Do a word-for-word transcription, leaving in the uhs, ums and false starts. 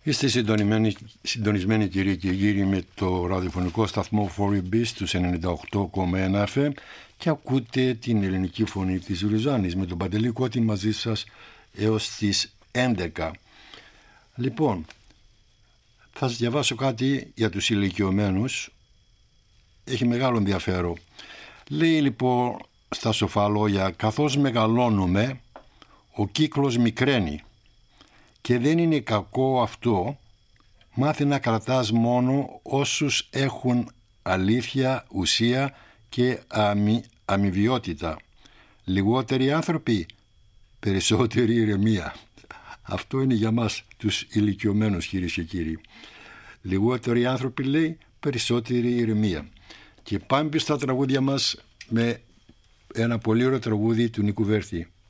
Είστε συντονισμένοι, συντονισμένοι κύριοι και κύριοι με το ραδιοφωνικό σταθμό φορ ι μπι στους ενενήντα οκτώ κόμμα ένα εφ εμ και ακούτε την ελληνική φωνή της Ζουριζάνης με τον Παντελή Κώτη μαζί σας έως τις έντεκα. Λοιπόν, θα σας διαβάσω κάτι για τους ηλικιωμένους. Έχει μεγάλο ενδιαφέρον. Λέει λοιπόν στα σοφά λόγια, καθώς μεγαλώνουμε ο κύκλος μικραίνει και δεν είναι κακό αυτό. Μάθει να κρατάς μόνο όσους έχουν αλήθεια, ουσία και αμοι, αμοιβιότητα. Λιγότεροι άνθρωποι, περισσότερη ηρεμία. Αυτό είναι για μας τους ηλικιωμένους, κυρίες και κύριοι. Λιγότεροι άνθρωποι, λέει, περισσότερη ηρεμία. Και πάμε στα τραγούδια μας με ένα πολύ ωραίο τραγούδι του Νίκου Βέρθη.